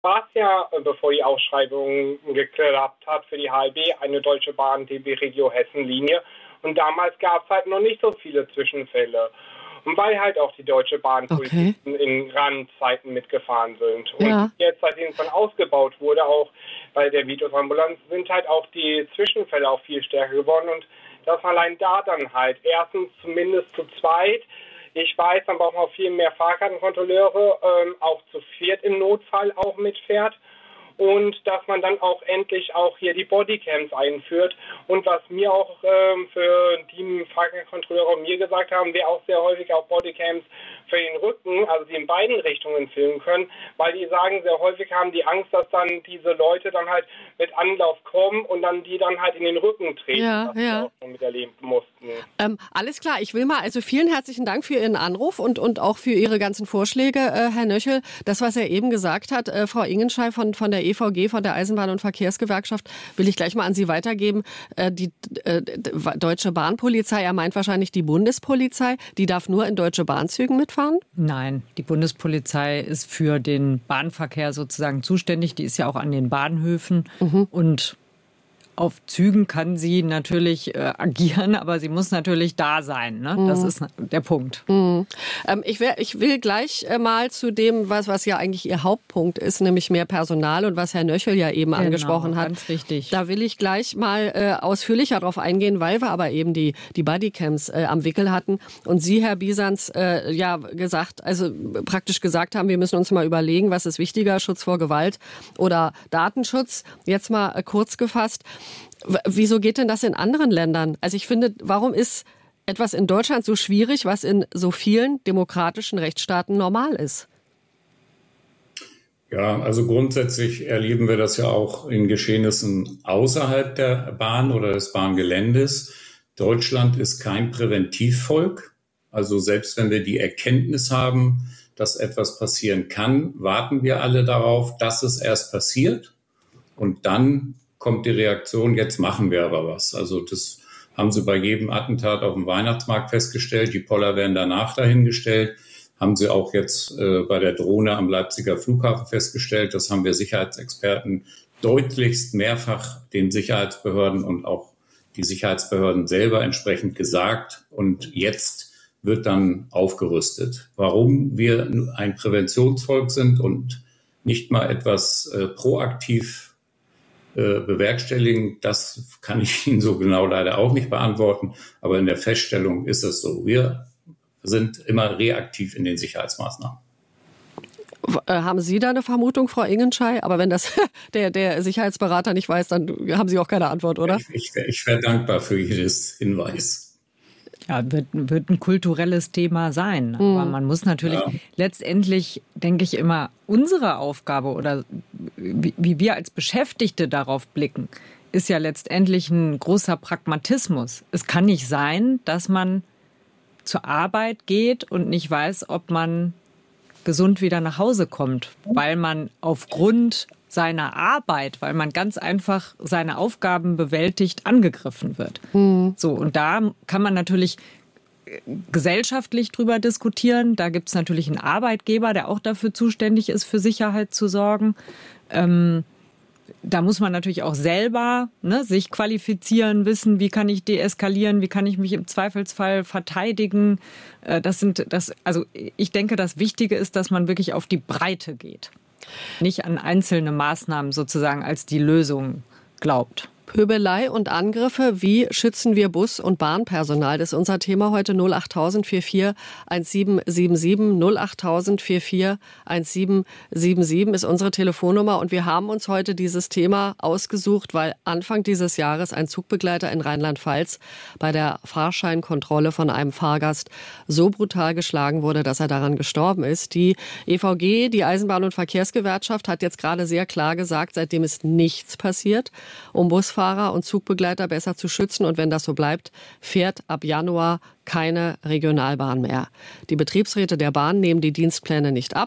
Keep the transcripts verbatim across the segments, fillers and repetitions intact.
war es ja, bevor die Ausschreibung geklappt hat für die H L B, eine Deutsche Bahn D B Regio Hessen-Linie. Und damals gab es halt noch nicht so viele Zwischenfälle. Und weil halt auch die Deutsche Bahn Okay. in Randzeiten mitgefahren sind. Und Ja. jetzt, seitdem es dann ausgebaut wurde, auch bei der Vitos-Ambulanz, sind halt auch die Zwischenfälle auch viel stärker geworden. Und dass man allein da dann halt erstens zumindest zu zweit, ich weiß, dann braucht man auch viel mehr Fahrkartenkontrolleure, ähm, auch zu viert im Notfall auch mitfährt. Und dass man dann auch endlich auch hier die Bodycams einführt. Und was mir auch ähm, für die Fahrkartenkontrolleure mir gesagt haben, wäre auch sehr häufig auch Bodycams für den Rücken, also die in beiden Richtungen filmen können, weil die sagen, sehr häufig haben die Angst, dass dann diese Leute dann halt mit Anlauf kommen und dann die dann halt in den Rücken treten, Ja, was wir ja. auch schon miterleben mussten. Ähm, alles klar, ich will mal, also vielen herzlichen Dank für Ihren Anruf und, und auch für Ihre ganzen Vorschläge, äh, Herr Nöchel. Das, was er eben gesagt hat, äh, Frau Ingenschei von, von der E V G, von der Eisenbahn- und Verkehrsgewerkschaft, will ich gleich mal an Sie weitergeben. Äh, die äh, Deutsche Bahnpolizei, er meint wahrscheinlich die Bundespolizei, die darf nur in Deutsche Bahnzügen mitfahren? Nein, die Bundespolizei ist für den Bahnverkehr sozusagen zuständig. Die ist ja auch an den Bahnhöfen Mhm. und auf Zügen kann sie natürlich äh, agieren, aber sie muss natürlich da sein. Ne? Mhm. Das ist der Punkt. Mhm. Ähm, ich, wär, ich will gleich äh, mal zu dem, was, was ja eigentlich Ihr Hauptpunkt ist, nämlich mehr Personal und was Herr Nöchel ja eben Genau, angesprochen hat. ganz richtig. Da will ich gleich mal äh, ausführlicher drauf eingehen, weil wir aber eben die, die Bodycams äh, am Wickel hatten und Sie, Herr Bisanz, äh, ja gesagt, also praktisch gesagt haben, wir müssen uns mal überlegen, was ist wichtiger, Schutz vor Gewalt oder Datenschutz. Jetzt mal äh, kurz gefasst. W- Wieso geht denn das in anderen Ländern? Also ich finde, warum ist etwas in Deutschland so schwierig, was in so vielen demokratischen Rechtsstaaten normal ist? Ja, also grundsätzlich erleben wir das ja auch in Geschehnissen außerhalb der Bahn oder des Bahngeländes. Deutschland ist kein Präventivvolk. Also selbst wenn wir die Erkenntnis haben, dass etwas passieren kann, warten wir alle darauf, dass es erst passiert. Und dann kommt die Reaktion, jetzt machen wir aber was. Also das haben sie bei jedem Attentat auf dem Weihnachtsmarkt festgestellt. Die Poller werden danach dahingestellt. Haben sie auch jetzt äh, bei der Drohne am Leipziger Flughafen festgestellt. Das haben wir Sicherheitsexperten deutlichst mehrfach den Sicherheitsbehörden und auch die Sicherheitsbehörden selber entsprechend gesagt. Und jetzt wird dann aufgerüstet. Warum wir ein Präventionsvolk sind und nicht mal etwas äh, proaktiv äh, bewerkstelligen, das kann ich Ihnen so genau leider auch nicht beantworten. Aber in der Feststellung ist es so. Wir sind immer reaktiv in den Sicherheitsmaßnahmen. W- äh, Haben Sie da eine Vermutung, Frau Ingenschei? Aber wenn das der, der Sicherheitsberater nicht weiß, dann haben Sie auch keine Antwort, oder? Ich, ich, wär- ich wäre dankbar für jedes Hinweis. Ja, wird, wird ein kulturelles Thema sein. Aber man muss natürlich Ja. letztendlich, denke ich immer, unsere Aufgabe oder wie, wie wir als Beschäftigte darauf blicken, ist ja letztendlich ein großer Pragmatismus. Es kann nicht sein, dass man zur Arbeit geht und nicht weiß, ob man gesund wieder nach Hause kommt, weil man aufgrund seiner Arbeit, weil man ganz einfach seine Aufgaben bewältigt, angegriffen wird. So, und da kann man natürlich äh, gesellschaftlich drüber diskutieren. Da gibt es natürlich einen Arbeitgeber, der auch dafür zuständig ist, für Sicherheit zu sorgen. Ähm, da muss man natürlich auch selber ne, sich qualifizieren, wissen, wie kann ich deeskalieren, wie kann ich mich im Zweifelsfall verteidigen. Äh, das sind, das, also ich denke, das Wichtige ist, dass man wirklich auf die Breite geht. Nicht an einzelne Maßnahmen sozusagen als die Lösung glaubt. Pöbelei und Angriffe, wie schützen wir Bus- und Bahnpersonal? Das ist unser Thema heute. null acht tausend vierundvierzig siebzehn siebenundsiebzig. null acht tausend vierundvierzig siebzehn siebenundsiebzig ist unsere Telefonnummer. Und wir haben uns heute dieses Thema ausgesucht, weil Anfang dieses Jahres ein Zugbegleiter in Rheinland-Pfalz bei der Fahrscheinkontrolle von einem Fahrgast so brutal geschlagen wurde, dass er daran gestorben ist. Die E V G, die Eisenbahn- und Verkehrsgewerkschaft, hat jetzt gerade sehr klar gesagt, seitdem ist nichts passiert, um Busfahrer und Zugbegleiter besser zu schützen. Und wenn das so bleibt, fährt ab Januar keine Regionalbahn mehr. Die Betriebsräte der Bahn nehmen die Dienstpläne nicht ab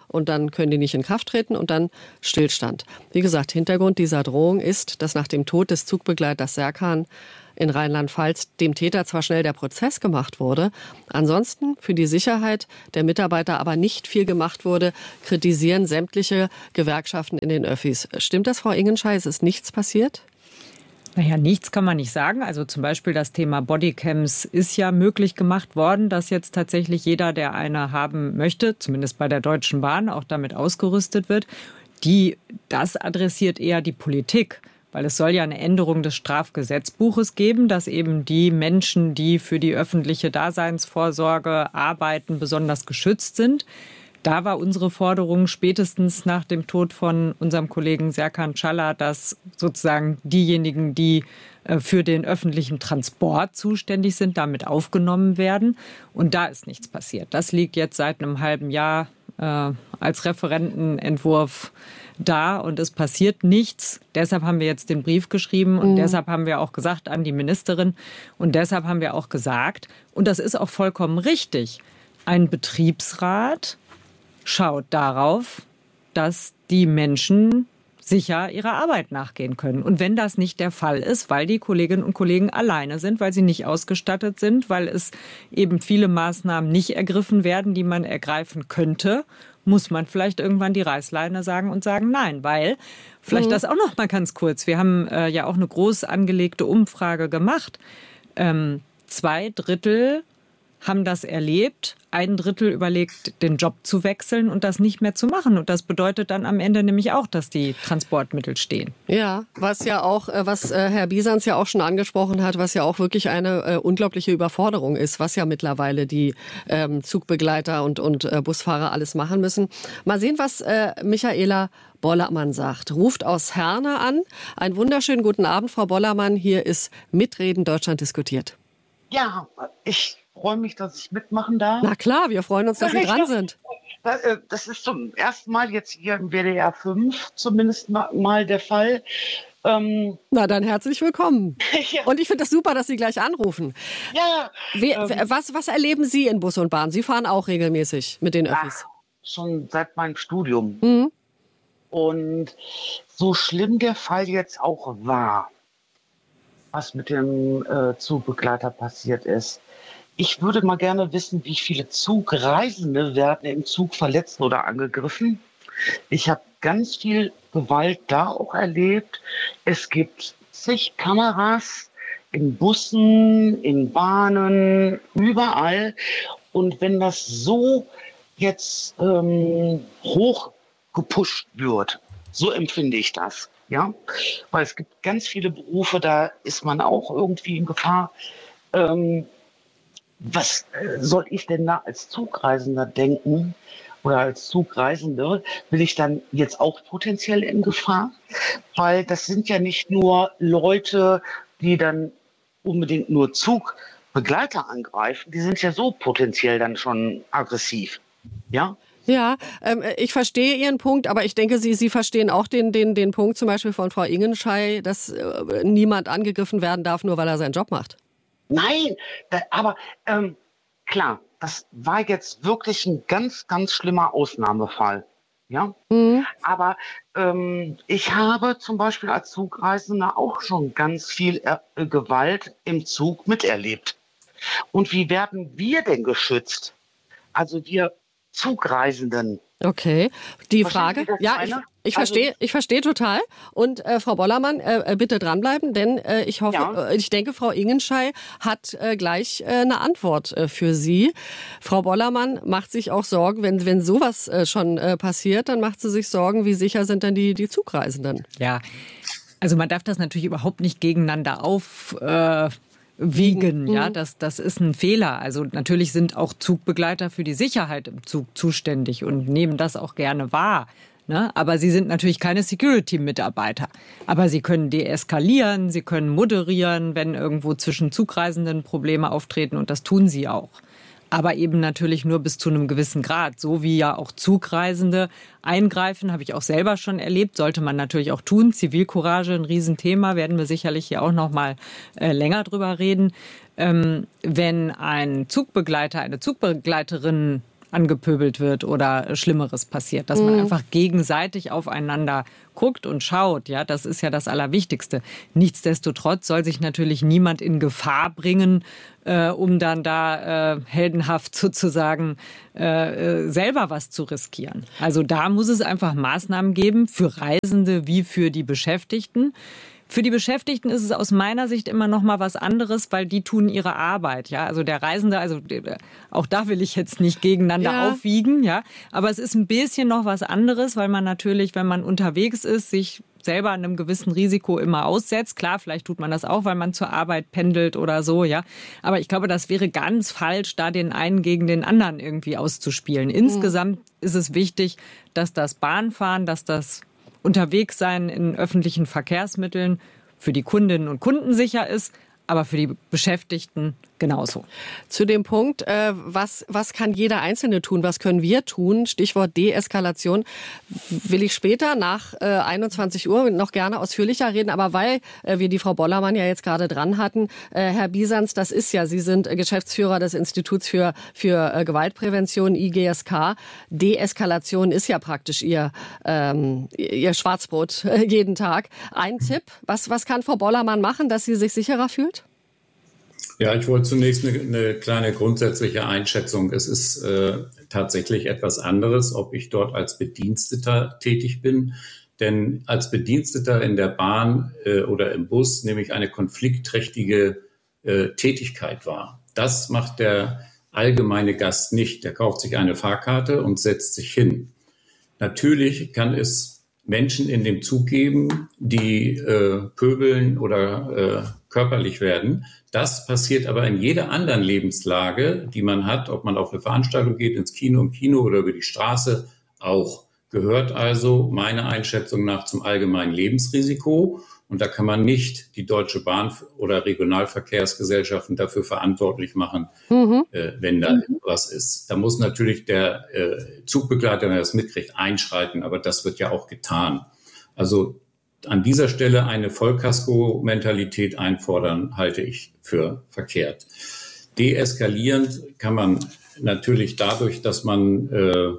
und dann können die nicht in Kraft treten und dann Stillstand. Wie gesagt, Hintergrund dieser Drohung ist, dass nach dem Tod des Zugbegleiters Serkan in Rheinland-Pfalz dem Täter zwar schnell der Prozess gemacht wurde, ansonsten für die Sicherheit der Mitarbeiter aber nicht viel gemacht wurde, kritisieren sämtliche Gewerkschaften in den Öffis. Stimmt das, Frau Ingenschei? Es ist nichts passiert? Naja, nichts kann man nicht sagen. Also zum Beispiel das Thema Bodycams ist ja möglich gemacht worden, dass jetzt tatsächlich jeder, der eine haben möchte, zumindest bei der Deutschen Bahn, auch damit ausgerüstet wird. Die, das adressiert eher die Politik. Weil es soll ja eine Änderung des Strafgesetzbuches geben, dass eben die Menschen, die für die öffentliche Daseinsvorsorge arbeiten, besonders geschützt sind. Da war unsere Forderung spätestens nach dem Tod von unserem Kollegen Serkan Çağlar, dass sozusagen diejenigen, die für den öffentlichen Transport zuständig sind, damit aufgenommen werden. Und da ist nichts passiert. Das liegt jetzt seit einem halben Jahr äh, als Referentenentwurf da und es passiert nichts. Deshalb haben wir jetzt den Brief geschrieben und mhm. deshalb haben wir auch gesagt an die Ministerin und deshalb haben wir auch gesagt, und das ist auch vollkommen richtig, ein Betriebsrat schaut darauf, dass die Menschen sicher ihrer Arbeit nachgehen können. Und wenn das nicht der Fall ist, weil die Kolleginnen und Kollegen alleine sind, weil sie nicht ausgestattet sind, weil es eben viele Maßnahmen nicht ergriffen werden, die man ergreifen könnte, muss man vielleicht irgendwann die Reißleine sagen und sagen nein, weil, vielleicht mhm. das auch noch mal ganz kurz, wir haben äh, ja auch eine groß angelegte Umfrage gemacht. Ähm, zwei Drittel haben das erlebt, ein Drittel überlegt, den Job zu wechseln und das nicht mehr zu machen. Und das bedeutet dann am Ende nämlich auch, dass die Transportmittel stehen. Ja, was ja auch, was Herr Biesans ja auch schon angesprochen hat, was ja auch wirklich eine äh, unglaubliche Überforderung ist, was ja mittlerweile die ähm, Zugbegleiter und, und äh, Busfahrer alles machen müssen. Mal sehen, was äh, Michaela Bollermann sagt. Ruft aus Herne an. Einen wunderschönen guten Abend, Frau Bollermann. Hier ist Mitreden Deutschland diskutiert. Ja, ich freue mich, dass ich mitmachen darf. Na klar, wir freuen uns, dass Sie dran sind. Das ist zum ersten Mal jetzt hier im W D R fünf zumindest mal der Fall. Ähm Na dann herzlich willkommen. Ja. Und ich finde das super, dass Sie gleich anrufen. Ja. Wie, ähm, was, was erleben Sie in Bus und Bahn? Sie fahren auch regelmäßig mit den Öffis. Ja, schon seit meinem Studium. Mhm. Und so schlimm der Fall jetzt auch war, was mit dem äh, Zugbegleiter passiert ist. Ich würde mal gerne wissen, wie viele Zugreisende werden im Zug verletzt oder angegriffen. Ich habe ganz viel Gewalt da auch erlebt. Es gibt zig Kameras in Bussen, in Bahnen, überall. Und wenn das so jetzt ähm, hoch gepusht wird, so empfinde ich das. Ja, weil es gibt ganz viele Berufe, da ist man auch irgendwie in Gefahr. Ähm, was soll ich denn da als Zugreisender denken oder als Zugreisende? Will ich dann jetzt auch potenziell in Gefahr? Weil das sind ja nicht nur Leute, die dann unbedingt nur Zugbegleiter angreifen, die sind ja so potenziell dann schon aggressiv. Ja? Ja, ähm, ich verstehe Ihren Punkt, aber ich denke, Sie, Sie verstehen auch den, den, den Punkt zum Beispiel von Frau Ingenschei, dass äh, niemand angegriffen werden darf, nur weil er seinen Job macht. Nein, da, aber ähm, klar, das war jetzt wirklich ein ganz, ganz schlimmer Ausnahmefall. Ja, mhm. aber ähm, ich habe zum Beispiel als Zugreisender auch schon ganz viel äh, Gewalt im Zug miterlebt. Und wie werden wir denn geschützt? Also wir Zugreisenden. Okay, die Frage, ja, ich, ich also, verstehe, ich verstehe total. Und äh, Frau Bollermann, äh, bitte dranbleiben, denn äh, ich hoffe, ja. äh, ich denke, Frau Ingenschei hat äh, gleich äh, eine Antwort äh, für Sie. Frau Bollermann macht sich auch Sorgen, wenn wenn sowas äh, schon äh, passiert, dann macht sie sich Sorgen, wie sicher sind denn die die Zugreisenden? Ja, also man darf das natürlich überhaupt nicht gegeneinander auf äh, wiegen, ja, das, das ist ein Fehler. Also natürlich sind auch Zugbegleiter für die Sicherheit im Zug zuständig und nehmen das auch gerne wahr. Ne? Aber sie sind natürlich keine Security-Mitarbeiter. Aber sie können deeskalieren, sie können moderieren, wenn irgendwo zwischen Zugreisenden Probleme auftreten und das tun sie auch. Aber eben natürlich nur bis zu einem gewissen Grad. So wie ja auch Zugreisende eingreifen, habe ich auch selber schon erlebt, sollte man natürlich auch tun. Zivilcourage, ein Riesenthema, werden wir sicherlich hier auch noch mal äh, länger drüber reden. Ähm, wenn ein Zugbegleiter, eine Zugbegleiterin angepöbelt wird oder Schlimmeres passiert. Dass man mhm. einfach gegenseitig aufeinander guckt und schaut. Ja, das ist ja das Allerwichtigste. Nichtsdestotrotz soll sich natürlich niemand in Gefahr bringen, äh, um dann da äh, heldenhaft sozusagen äh, selber was zu riskieren. Also da muss es einfach Maßnahmen geben für Reisende wie für die Beschäftigten. Für die Beschäftigten ist es aus meiner Sicht immer noch mal was anderes, weil die tun ihre Arbeit, ja. Also der Reisende, also auch da will ich jetzt nicht gegeneinander ja. aufwiegen, ja. Aber es ist ein bisschen noch was anderes, weil man natürlich, wenn man unterwegs ist, sich selber einem gewissen Risiko immer aussetzt. Klar, vielleicht tut man das auch, weil man zur Arbeit pendelt oder so, ja. Aber ich glaube, das wäre ganz falsch, da den einen gegen den anderen irgendwie auszuspielen. Insgesamt mhm. ist es wichtig, dass das Bahnfahren, dass das Unterwegssein in öffentlichen Verkehrsmitteln für die Kundinnen und Kunden sicher ist, aber für die Beschäftigten genauso. Zu dem Punkt, äh, was, was kann jeder Einzelne tun? Was können wir tun? Stichwort Deeskalation. Will ich später nach äh, einundzwanzig Uhr noch gerne ausführlicher reden. Aber weil äh, wir die Frau Bollermann ja jetzt gerade dran hatten, äh, Herr Bisanz, das ist ja, Sie sind Geschäftsführer des Instituts für, für äh, Gewaltprävention, I G S K. Deeskalation ist ja praktisch Ihr, ähm, Ihr Schwarzbrot äh, jeden Tag. Ein Tipp, was, was kann Frau Bollermann machen, dass sie sich sicherer fühlt? Ja, ich wollte zunächst eine, eine kleine grundsätzliche Einschätzung. Es ist äh, tatsächlich etwas anderes, ob ich dort als Bediensteter tätig bin. Denn als Bediensteter in der Bahn äh, oder im Bus nehme ich eine konfliktträchtige äh, Tätigkeit wahr. Das macht der allgemeine Gast nicht. Der kauft sich eine Fahrkarte und setzt sich hin. Natürlich kann es Menschen in dem Zug geben, die äh, pöbeln oder äh, körperlich werden. Das passiert aber in jeder anderen Lebenslage, die man hat, ob man auf eine Veranstaltung geht, ins Kino, im Kino oder über die Straße, auch. Gehört also meiner Einschätzung nach zum allgemeinen Lebensrisiko. Und da kann man nicht die Deutsche Bahn oder Regionalverkehrsgesellschaften dafür verantwortlich machen, mhm. äh, wenn da mhm. was ist. Da muss natürlich der äh, Zugbegleiter, wenn er das mitkriegt, einschreiten. Aber das wird ja auch getan. Also an dieser Stelle eine Vollkasko-Mentalität einfordern, halte ich für verkehrt. Deeskalierend kann man natürlich dadurch, dass man, äh,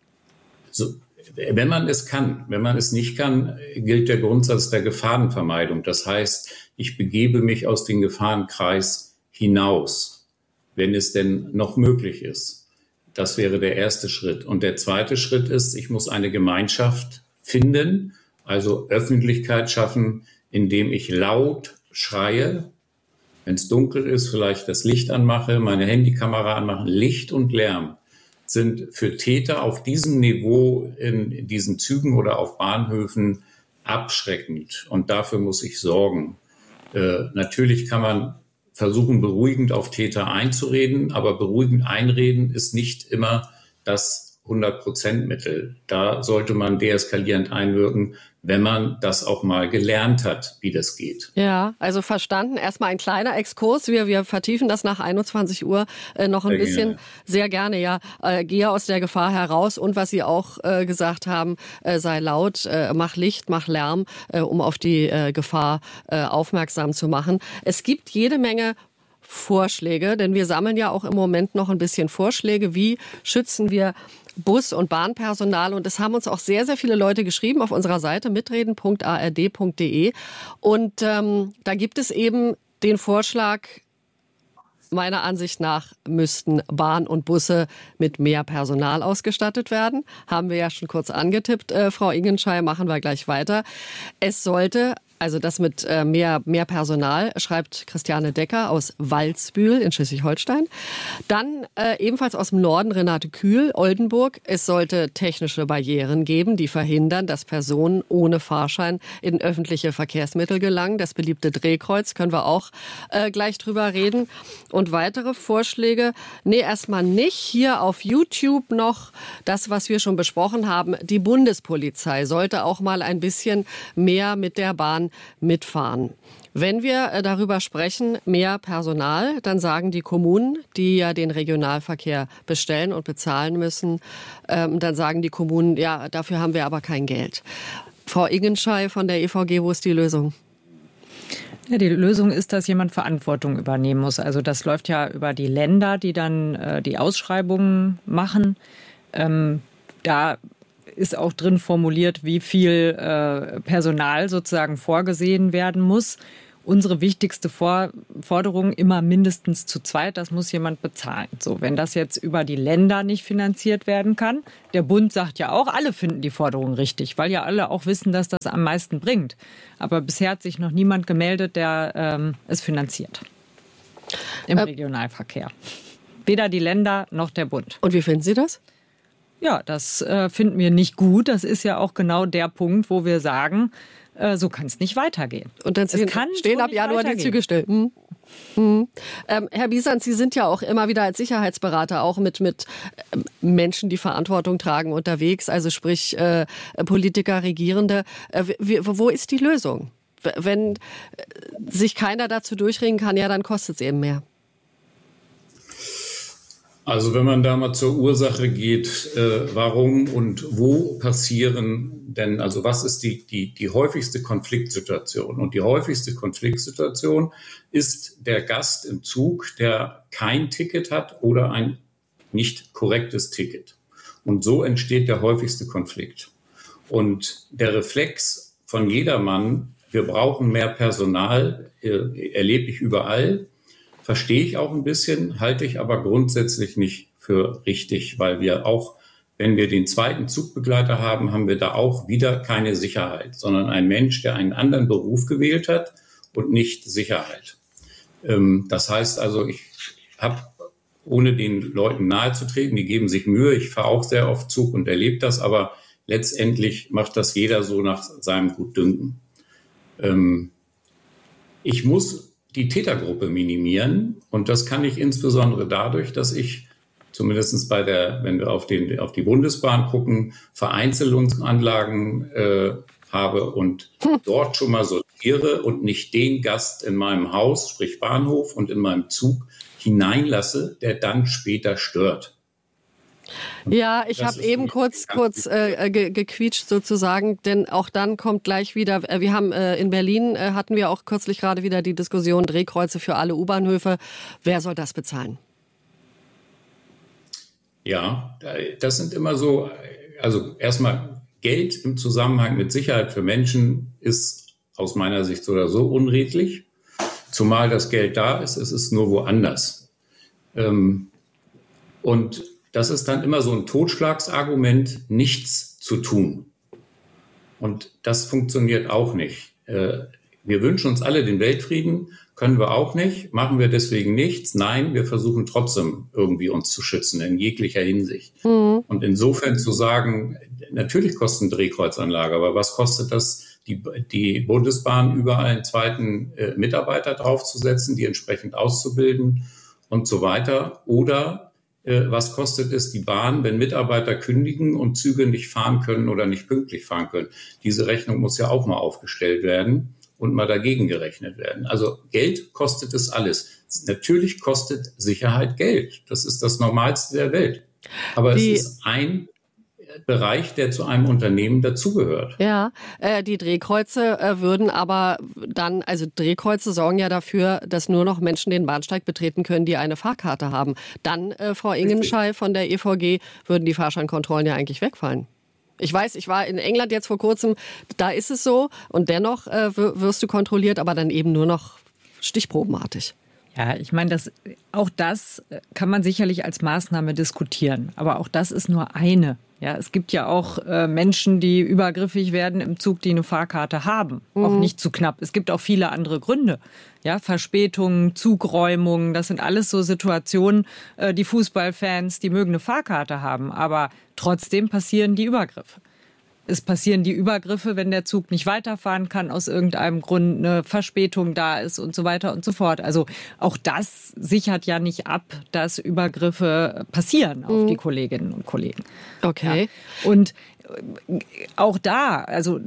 so, wenn man es kann, wenn man es nicht kann, gilt der Grundsatz der Gefahrenvermeidung. Das heißt, ich begebe mich aus dem Gefahrenkreis hinaus, wenn es denn noch möglich ist. Das wäre der erste Schritt. Und der zweite Schritt ist, ich muss eine Gemeinschaft finden, also Öffentlichkeit schaffen, indem ich laut schreie, wenn es dunkel ist, vielleicht das Licht anmache, meine Handykamera anmachen. Licht und Lärm sind für Täter auf diesem Niveau in diesen Zügen oder auf Bahnhöfen abschreckend. Und dafür muss ich sorgen. Äh, natürlich kann man versuchen, beruhigend auf Täter einzureden, aber beruhigend einreden ist nicht immer das hundert Prozent Mittel. Da sollte man deeskalierend einwirken, wenn man das auch mal gelernt hat, wie das geht. Ja, also verstanden. Erstmal ein kleiner Exkurs. Wir, wir vertiefen das nach einundzwanzig Uhr äh, noch ein sehr bisschen. Gerne. Sehr gerne, ja. Äh, gehe aus der Gefahr heraus. Und was Sie auch äh, gesagt haben, äh, sei laut, äh, mach Licht, mach Lärm, äh, um auf die äh, Gefahr äh, aufmerksam zu machen. Es gibt jede Menge Vorschläge, denn wir sammeln ja auch im Moment noch ein bisschen Vorschläge. Wie schützen wir Bus- und Bahnpersonal? Und es haben uns auch sehr, sehr viele Leute geschrieben auf unserer Seite mitreden punkt a r d punkt d e. Und ähm, da gibt es eben den Vorschlag, meiner Ansicht nach müssten Bahn und Busse mit mehr Personal ausgestattet werden. Haben wir ja schon kurz angetippt, äh, Frau Ingenschei, machen wir gleich weiter. Es sollte Also das mit äh, mehr, mehr Personal, schreibt Christiane Decker aus Waldsbühl in Schleswig-Holstein. Dann äh, ebenfalls aus dem Norden Renate Kühl, Oldenburg. Es sollte technische Barrieren geben, die verhindern, dass Personen ohne Fahrschein in öffentliche Verkehrsmittel gelangen. Das beliebte Drehkreuz, können wir auch äh, gleich drüber reden. Und weitere Vorschläge, nee, erstmal nicht. Hier auf YouTube noch das, was wir schon besprochen haben. Die Bundespolizei sollte auch mal ein bisschen mehr mit der Bahn mitfahren. Wenn wir darüber sprechen, mehr Personal, dann sagen die Kommunen, die ja den Regionalverkehr bestellen und bezahlen müssen, ähm, dann sagen die Kommunen, ja, dafür haben wir aber kein Geld. Frau Ingenschei von der E V G, wo ist die Lösung? Ja, die Lösung ist, dass jemand Verantwortung übernehmen muss. Also das läuft ja über die Länder, die dann äh, die Ausschreibungen machen. Ähm, da ist auch drin formuliert, wie viel äh, Personal sozusagen vorgesehen werden muss. Unsere wichtigste For- Forderung immer mindestens zu zweit, das muss jemand bezahlen. So, wenn das jetzt über die Länder nicht finanziert werden kann, der Bund sagt ja auch, alle finden die Forderung richtig, weil ja alle auch wissen, dass das am meisten bringt. Aber bisher hat sich noch niemand gemeldet, der ähm, es finanziert im äh, Regionalverkehr. Weder die Länder noch der Bund. Und wie finden Sie das? Ja, das äh, finden wir nicht gut. Das ist ja auch genau der Punkt, wo wir sagen, so kann es nicht weitergehen. Und dann stehen, kann stehen ab Januar die Züge still. Hm. Hm. Ähm, Herr Bisant, Sie sind ja auch immer wieder als Sicherheitsberater auch mit, mit äh, Menschen, die Verantwortung tragen, unterwegs, also sprich äh, Politiker, Regierende. Äh, wie, wo ist die Lösung? Wenn äh, sich keiner dazu durchringen kann, ja, dann kostet es eben mehr. Also wenn man da mal zur Ursache geht, äh, warum und wo passieren denn, also was ist die, die, die häufigste Konfliktsituation? Und die häufigste Konfliktsituation ist der Gast im Zug, der kein Ticket hat oder ein nicht korrektes Ticket. Und so entsteht der häufigste Konflikt. Und der Reflex von jedermann, wir brauchen mehr Personal, äh, erlebe ich überall. Verstehe ich auch ein bisschen, halte ich aber grundsätzlich nicht für richtig, weil wir auch, wenn wir den zweiten Zugbegleiter haben, haben wir da auch wieder keine Sicherheit, sondern ein Mensch, der einen anderen Beruf gewählt hat und nicht Sicherheit. Das heißt also, ich habe, ohne den Leuten nahezutreten, die geben sich Mühe, ich fahre auch sehr oft Zug und erlebe das, aber letztendlich macht das jeder so nach seinem Gutdünken. Ich muss die Tätergruppe minimieren. Und das kann ich insbesondere dadurch, dass ich zumindest bei der, wenn wir auf, den, auf die Bundesbahn gucken, Vereinzelungsanlagen äh, habe und hm. dort schon mal sortiere und nicht den Gast in meinem Haus, sprich Bahnhof und in meinem Zug hineinlasse, der dann später stört. Ja, ich habe eben kurz kurz äh, ge- gequietscht sozusagen, denn auch dann kommt gleich wieder, äh, wir haben äh, in Berlin, äh, hatten wir auch kürzlich gerade wieder die Diskussion, Drehkreuze für alle U-Bahnhöfe. Wer soll das bezahlen? Ja, das sind immer so, also erstmal Geld im Zusammenhang mit Sicherheit für Menschen ist aus meiner Sicht so oder so unredlich, zumal das Geld da ist, es ist nur woanders. Ähm, und das ist dann immer so ein Totschlagsargument, nichts zu tun. Und das funktioniert auch nicht. Wir wünschen uns alle den Weltfrieden, können wir auch nicht, machen wir deswegen nichts. Nein, wir versuchen trotzdem irgendwie uns zu schützen in jeglicher Hinsicht. Mhm. Und insofern zu sagen, natürlich kostet eine Drehkreuzanlage, aber was kostet das, die, die Bundesbahn überall einen zweiten äh, Mitarbeiter draufzusetzen, die entsprechend auszubilden und so weiter? Oder was kostet es die Bahn, wenn Mitarbeiter kündigen und Züge nicht fahren können oder nicht pünktlich fahren können? Diese Rechnung muss ja auch mal aufgestellt werden und mal dagegen gerechnet werden. Also Geld kostet es alles. Natürlich kostet Sicherheit Geld. Das ist das Normalste der Welt. Aber die es ist ein Bereich, der zu einem Unternehmen dazugehört. Ja, äh, die Drehkreuze äh, würden aber dann, also Drehkreuze sorgen ja dafür, dass nur noch Menschen den Bahnsteig betreten können, die eine Fahrkarte haben. Dann, äh, Frau Ingenschei von der E V G, würden die Fahrscheinkontrollen ja eigentlich wegfallen. Ich weiß, ich war in England jetzt vor kurzem, da ist es so und dennoch äh, wirst du kontrolliert, aber dann eben nur noch stichprobenartig. Ja, ich meine, das, auch das kann man sicherlich als Maßnahme diskutieren, aber auch das ist nur eine. Ja, es gibt ja auch äh, Menschen, die übergriffig werden im Zug, die eine Fahrkarte haben. Mhm. Auch nicht zu knapp. Es gibt auch viele andere Gründe. Ja, Verspätungen, Zugräumungen, das sind alles so Situationen, äh, die Fußballfans, die mögen eine Fahrkarte haben. Aber trotzdem passieren die Übergriffe. Es passieren die Übergriffe, wenn der Zug nicht weiterfahren kann, aus irgendeinem Grund eine Verspätung da ist und so weiter und so fort. Also auch das sichert ja nicht ab, dass Übergriffe passieren auf mhm. die Kolleginnen und Kollegen. Okay. Ja. Und auch da, also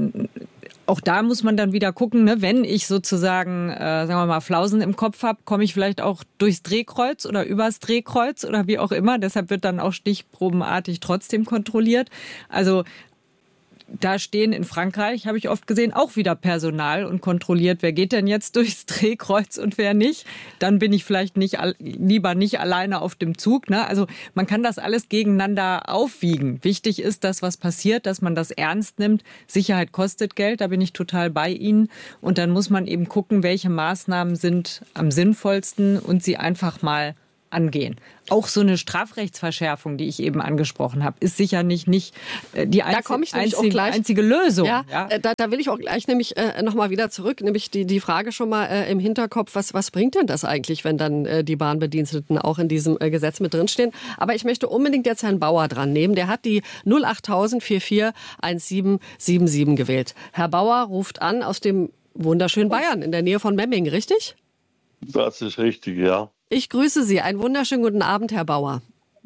auch da muss man dann wieder gucken, ne, wenn ich sozusagen, äh, sagen wir mal, Flausen im Kopf habe, komme ich vielleicht auch durchs Drehkreuz oder übers Drehkreuz oder wie auch immer. Deshalb wird dann auch stichprobenartig trotzdem kontrolliert. Also da stehen in Frankreich, habe ich oft gesehen, auch wieder Personal und kontrolliert, wer geht denn jetzt durchs Drehkreuz und wer nicht. Dann bin ich vielleicht nicht lieber nicht alleine auf dem Zug. Ne? Also man kann das alles gegeneinander aufwiegen. Wichtig ist, dass was passiert, dass man das ernst nimmt. Sicherheit kostet Geld, da bin ich total bei Ihnen. Und dann muss man eben gucken, welche Maßnahmen sind am sinnvollsten und sie einfach mal angehen. Auch so eine Strafrechtsverschärfung, die ich eben angesprochen habe, ist sicher nicht, nicht die einzige, einzige, einzige Lösung. Ja, ja. Da, da will ich auch gleich nämlich äh, nochmal wieder zurück, nämlich die, die Frage schon mal äh, im Hinterkopf, was, was bringt denn das eigentlich, wenn dann äh, die Bahnbediensteten auch in diesem äh, Gesetz mit drinstehen? Aber ich möchte unbedingt jetzt Herrn Bauer dran nehmen. Der hat die null acht null null vier vier eins sieben sieben sieben gewählt. Herr Bauer ruft an aus dem wunderschönen Bayern in der Nähe von Memmingen, richtig? Das ist richtig, ja. Ich grüße Sie. Einen wunderschönen guten Abend, Herr Bauer.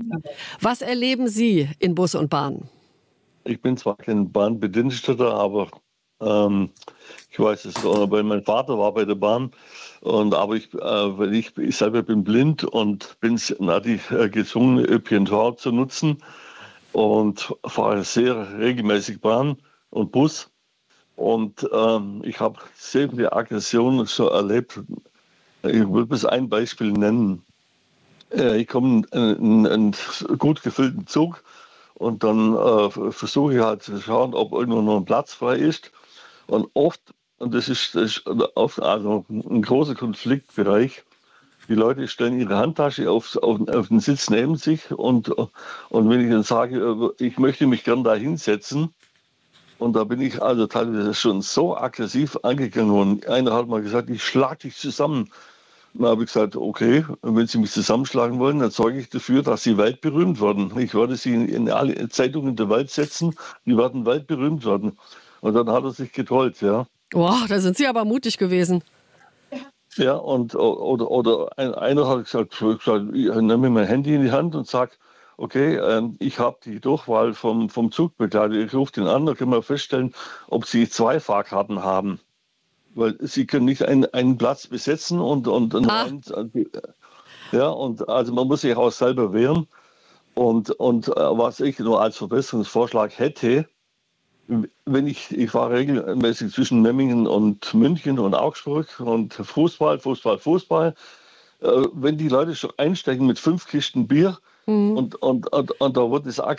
Was erleben Sie in Bus und Bahn? Ich bin zwar kein Bahnbediensteter, aber ähm, ich weiß es, weil mein Vater war bei der Bahn. Und, aber ich, äh, weil ich, ich selber bin blind und bin natürlich äh, gezwungen, Ö P N V zu nutzen und fahre sehr regelmäßig Bahn und Bus. Und ähm, ich habe sehr viele Aggressionen so erlebt. Ich will bloß ein Beispiel nennen. Ich komme in einen gut gefüllten Zug und dann äh, versuche ich halt zu schauen, ob irgendwo noch ein Platz frei ist. Und oft, und das ist, das ist oft also ein großer Konfliktbereich, die Leute stellen ihre Handtasche auf, auf, auf den Sitz neben sich und, und wenn ich dann sage, ich möchte mich gern da hinsetzen, und da bin ich also teilweise schon so aggressiv angegangen worden. Einer hat mal gesagt, ich schlag dich zusammen. Dann habe ich gesagt, okay, wenn Sie mich zusammenschlagen wollen, dann sorge ich dafür, dass Sie weltberühmt werden. Ich werde Sie in alle Zeitungen der Welt setzen, die werden weltberühmt werden. Und dann hat er sich getrollt, ja. Boah, da sind Sie aber mutig gewesen. Ja, und oder, oder einer hat gesagt, gesagt ich nehme mein Handy in die Hand und sage, okay, ich habe die Durchwahl vom, vom Zugbegleiter, ich rufe den an, da können wir feststellen, ob Sie zwei Fahrkarten haben. Weil Sie können nicht einen, einen Platz besetzen und, und, ah. einen, ja, und also man muss sich auch selber wehren. Und, und was ich nur als Verbesserungsvorschlag hätte, wenn ich, ich fahre regelmäßig zwischen Memmingen und München und Augsburg und Fußball, Fußball, Fußball, wenn die Leute schon einsteigen mit fünf Kisten Bier, Mhm. Und, und, und, und da wird das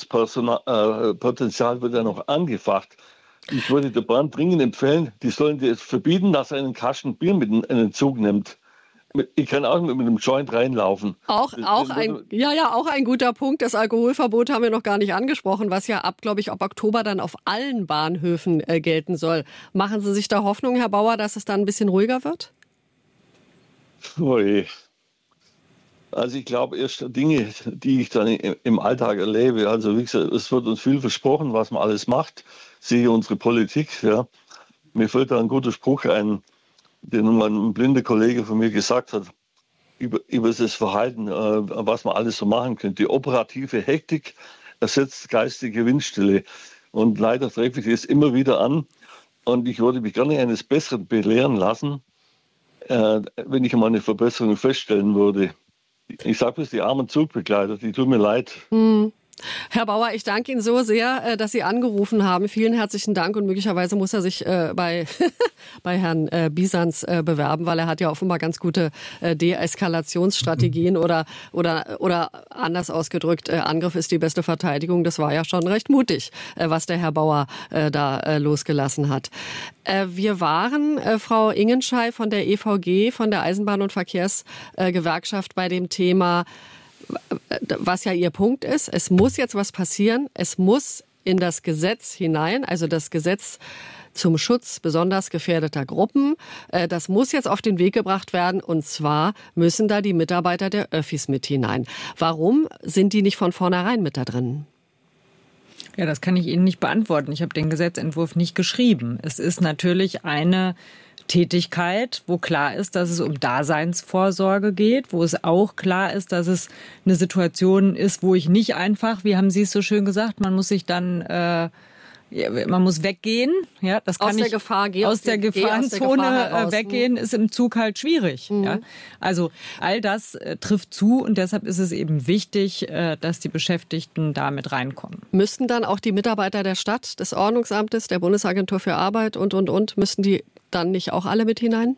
Aggressionspotenzial wird ja noch angefacht. Ich würde der Bahn dringend empfehlen, die sollen das verbieten, dass er einen Kasten Bier mit in den Zug nimmt. Ich kann auch mit einem Joint reinlaufen. Auch, auch ein, ja, ja, auch ein guter Punkt. Das Alkoholverbot haben wir noch gar nicht angesprochen, was ja ab, glaube ich, ab Oktober dann auf allen Bahnhöfen äh, gelten soll. Machen Sie sich da Hoffnung, Herr Bauer, dass es dann ein bisschen ruhiger wird? Ui. Also ich glaube, erst Dinge, die ich dann im Alltag erlebe, also wie gesagt, es wird uns viel versprochen, was man alles macht, sehe unsere Politik. Ja. Mir fällt da ein guter Spruch ein, den mein blinder Kollege von mir gesagt hat, über, über das Verhalten, äh, was man alles so machen könnte. Die operative Hektik ersetzt geistige Windstille. Und leider treffe ich das immer wieder an. Und ich würde mich gerne eines Besseren belehren lassen, äh, wenn ich mal eine Verbesserung feststellen würde. Ich sage es, die armen Zugbegleiter, die tun mir leid. Hm. Herr Bauer, ich danke Ihnen so sehr, dass Sie angerufen haben. Vielen herzlichen Dank und möglicherweise muss er sich äh, bei, bei Herrn äh, Bisans äh, bewerben, weil er hat ja offenbar ganz gute äh, Deeskalationsstrategien oder, oder, oder anders ausgedrückt, äh, Angriff ist die beste Verteidigung. Das war ja schon recht mutig, äh, was der Herr Bauer äh, da äh, losgelassen hat. Äh, wir waren, äh, Frau Ingenschei von der E V G, von der Eisenbahn- und Verkehrsgewerkschaft, bei dem Thema, was ja Ihr Punkt ist, es muss jetzt was passieren, es muss in das Gesetz hinein, also das Gesetz zum Schutz besonders gefährdeter Gruppen, das muss jetzt auf den Weg gebracht werden und zwar müssen da die Mitarbeiter der Öffis mit hinein. Warum sind die nicht von vornherein mit da drin? Ja, das kann ich Ihnen nicht beantworten. Ich habe den Gesetzentwurf nicht geschrieben. Es ist natürlich eine Tätigkeit, wo klar ist, dass es um Daseinsvorsorge geht, wo es auch klar ist, dass es eine Situation ist, wo ich nicht einfach, wie haben Sie es so schön gesagt, man muss sich dann äh, man muss weggehen. Ja, das kann aus der ich, Gefahr, geh aus der Gefahrenzone Gefahr weggehen, ist im Zug halt schwierig. Mhm. Ja? Also all das äh, trifft zu und deshalb ist es eben wichtig, äh, dass die Beschäftigten da mit reinkommen. Müssten dann auch die Mitarbeiter der Stadt, des Ordnungsamtes, der Bundesagentur für Arbeit und, und, und, müssten die dann nicht auch alle mit hinein?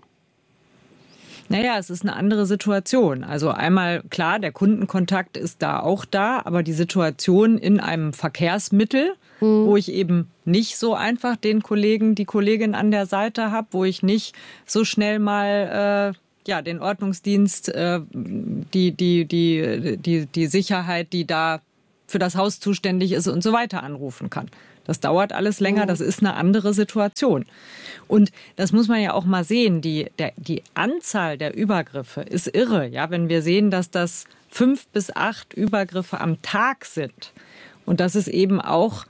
Naja, es ist eine andere Situation. Also einmal, klar, der Kundenkontakt ist da auch da, aber die Situation in einem Verkehrsmittel, mhm. wo ich eben nicht so einfach den Kollegen, die Kollegin an der Seite habe, wo ich nicht so schnell mal äh, ja, den Ordnungsdienst, äh, die, die, die, die, die Sicherheit, die da für das Haus zuständig ist und so weiter anrufen kann. Das dauert alles länger, das ist eine andere Situation. Und das muss man ja auch mal sehen, die, der, die Anzahl der Übergriffe ist irre. Ja, wenn wir sehen, dass das fünf bis acht Übergriffe am Tag sind und das ist eben auch...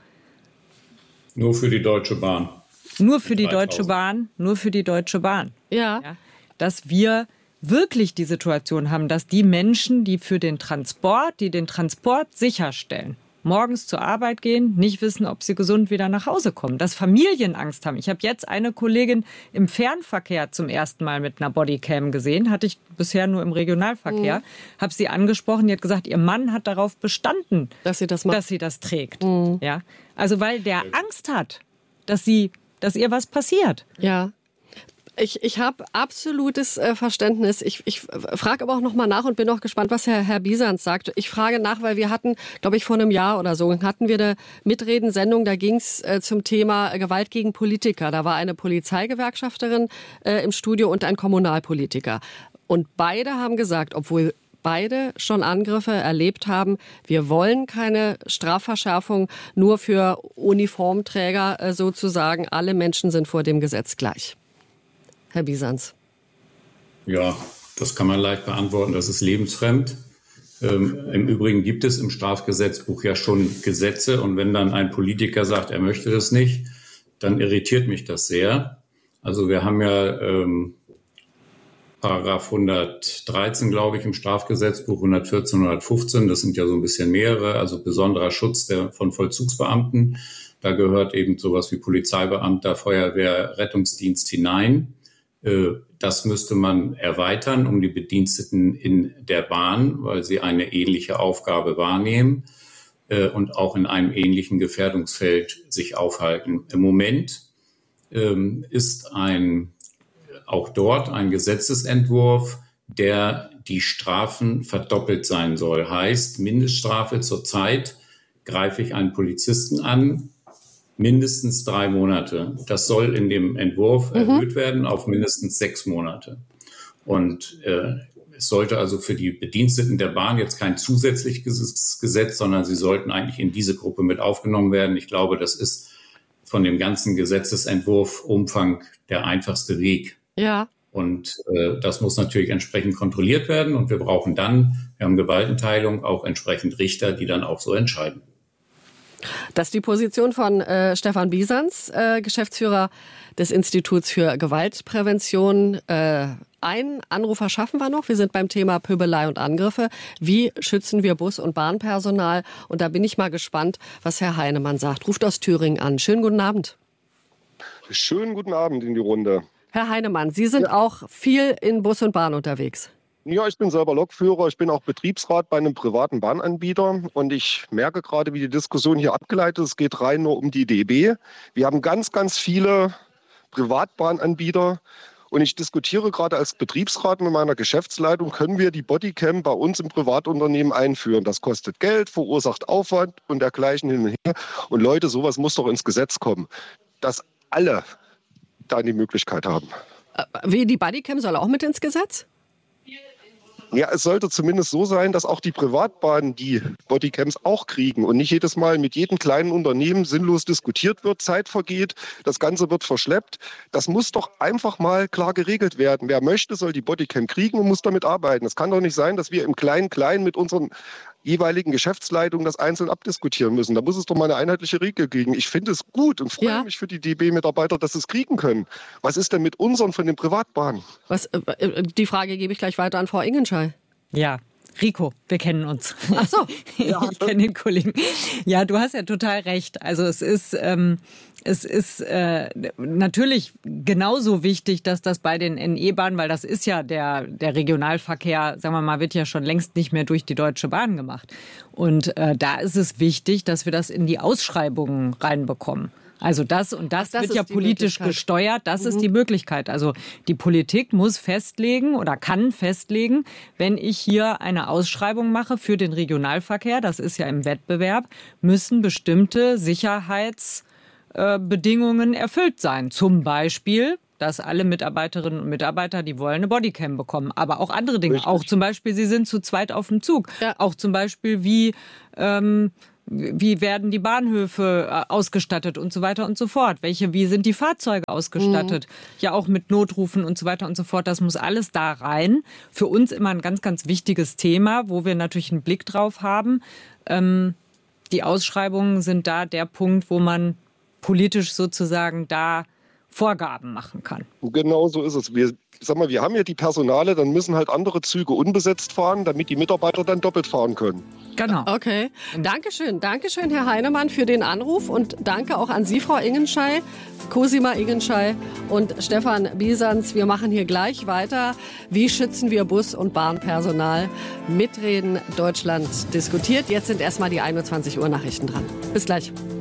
Nur für die Deutsche Bahn. Nur für die Deutsche Bahn, nur für die Deutsche Bahn. Ja. ja. Dass wir wirklich die Situation haben, dass die Menschen, die für den Transport, die den Transport sicherstellen, morgens zur Arbeit gehen, nicht wissen, ob sie gesund wieder nach Hause kommen, dass Familien Angst haben. Ich habe jetzt eine Kollegin im Fernverkehr zum ersten Mal mit einer Bodycam gesehen, hatte ich bisher nur im Regionalverkehr, mhm. habe sie angesprochen, die hat gesagt, ihr Mann hat darauf bestanden, dass sie das macht. dass sie das trägt. Mhm. Ja? Also weil der Angst hat, dass, sie, dass ihr was passiert. Ja. Ich, ich habe absolutes äh, Verständnis. Ich, ich frage aber auch noch mal nach und bin auch gespannt, was Herr, Herr Bisanz sagt. Ich frage nach, weil wir hatten, glaube ich, vor einem Jahr oder so, hatten wir eine Mitredensendung, da ging es äh, zum Thema Gewalt gegen Politiker. Da war eine Polizeigewerkschafterin äh, im Studio und ein Kommunalpolitiker. Und beide haben gesagt, obwohl beide schon Angriffe erlebt haben, wir wollen keine Strafverschärfung nur für Uniformträger äh, sozusagen. Alle Menschen sind vor dem Gesetz gleich. Herr Bisanz. Ja, das kann man leicht beantworten. Das ist lebensfremd. Ähm, Im Übrigen gibt es im Strafgesetzbuch ja schon Gesetze. Und wenn dann ein Politiker sagt, er möchte das nicht, dann irritiert mich das sehr. Also wir haben ja ähm, Paragraph hundertdreizehn, glaube ich, im Strafgesetzbuch, hundertvierzehn, hundertfünfzehn. Das sind ja so ein bisschen mehrere. Also besonderer Schutz der, von Vollzugsbeamten. Da gehört eben sowas wie Polizeibeamter, Feuerwehr, Rettungsdienst hinein. Das müsste man erweitern um die Bediensteten in der Bahn, weil sie eine ähnliche Aufgabe wahrnehmen und auch in einem ähnlichen Gefährdungsfeld sich aufhalten. Im Moment ist ein, auch dort ein Gesetzesentwurf, der die Strafen verdoppelt sein soll. Heißt, Mindeststrafe zurzeit greife ich einen Polizisten an, mindestens drei Monate. Das soll in dem Entwurf mhm. erhöht werden auf mindestens sechs Monate. Und äh, es sollte also für die Bediensteten der Bahn jetzt kein zusätzliches Gesetz, sondern sie sollten eigentlich in diese Gruppe mit aufgenommen werden. Ich glaube, das ist von dem ganzen Gesetzesentwurf Umfang der einfachste Weg. Ja. Und äh, das muss natürlich entsprechend kontrolliert werden. Und wir brauchen dann, wir haben Gewaltenteilung, auch entsprechend Richter, die dann auch so entscheiden. Das ist die Position von äh, Stefan Bisanz, äh, Geschäftsführer des Instituts für Gewaltprävention. Äh, einen Anrufer schaffen wir noch. Wir sind beim Thema Pöbelei und Angriffe. Wie schützen wir Bus- und Bahnpersonal? Und da bin ich mal gespannt, was Herr Heinemann sagt. Ruft aus Thüringen an. Schönen guten Abend. Schönen guten Abend in die Runde. Herr Heinemann, Sie sind ja. auch viel in Bus und Bahn unterwegs. Ja, ich bin selber Lokführer, ich bin auch Betriebsrat bei einem privaten Bahnanbieter und ich merke gerade, wie die Diskussion hier abgeleitet ist. Es geht rein nur um die D B. Wir haben ganz, ganz viele Privatbahnanbieter und ich diskutiere gerade als Betriebsrat mit meiner Geschäftsleitung, können wir die Bodycam bei uns im Privatunternehmen einführen. Das kostet Geld, verursacht Aufwand und dergleichen hin und her. Und Leute, sowas muss doch ins Gesetz kommen, dass alle da die Möglichkeit haben. Wie, die Bodycam soll auch mit ins Gesetz? Ja, es sollte zumindest so sein, dass auch die Privatbahnen die Bodycams auch kriegen und nicht jedes Mal mit jedem kleinen Unternehmen sinnlos diskutiert wird, Zeit vergeht, das Ganze wird verschleppt. Das muss doch einfach mal klar geregelt werden. Wer möchte, soll die Bodycam kriegen und muss damit arbeiten. Es kann doch nicht sein, dass wir im Klein-Klein mit unseren jeweiligen Geschäftsleitungen das einzeln abdiskutieren müssen. Da muss es doch mal eine einheitliche Regel geben. Ich finde es gut und freue ja. mich für die D B-Mitarbeiter, dass sie es kriegen können. Was ist denn mit unseren von den Privatbahnen? Was, äh, die Frage gebe ich gleich weiter an Frau Ingenschei. Ja, Rico, wir kennen uns. Ach so. Ja. Ich kenne den Kollegen. Ja, du hast ja total recht. Also es ist, ähm, es ist äh, natürlich genauso wichtig, dass das bei den N E-Bahnen, weil das ist ja der, der Regionalverkehr, sagen wir mal, wird ja schon längst nicht mehr durch die Deutsche Bahn gemacht. Und äh, da ist es wichtig, dass wir das in die Ausschreibungen reinbekommen. Also das und das, das wird ja politisch gesteuert, das mhm. ist die Möglichkeit. Also die Politik muss festlegen oder kann festlegen, wenn ich hier eine Ausschreibung mache für den Regionalverkehr, das ist ja im Wettbewerb, müssen bestimmte Sicherheitsbedingungen erfüllt sein. Zum Beispiel, dass alle Mitarbeiterinnen und Mitarbeiter, die wollen, eine Bodycam bekommen. Aber auch andere Dinge. Richtig. Auch zum Beispiel, sie sind zu zweit auf dem Zug. Ja. Auch zum Beispiel, wie... Ähm, Wie werden die Bahnhöfe ausgestattet und so weiter und so fort? Welche, wie sind die Fahrzeuge ausgestattet? Mhm. Ja, auch mit Notrufen und so weiter und so fort. Das muss alles da rein. Für uns immer ein ganz, ganz wichtiges Thema, wo wir natürlich einen Blick drauf haben. Ähm, die Ausschreibungen sind da der Punkt, wo man politisch sozusagen da Vorgaben machen kann. Genau so ist es. Wir, sag mal, wir haben ja die Personale, dann müssen halt andere Züge unbesetzt fahren, damit die Mitarbeiter dann doppelt fahren können. Genau. Okay. Dankeschön. Dankeschön, Herr Heinemann, für den Anruf und danke auch an Sie, Frau Ingenschei, Cosima Ingenschei und Stefan Bisanz. Wir machen hier gleich weiter. Wie schützen wir Bus- und Bahnpersonal? Mitreden Deutschland diskutiert. Jetzt sind erstmal die einundzwanzig Uhr Nachrichten dran. Bis gleich.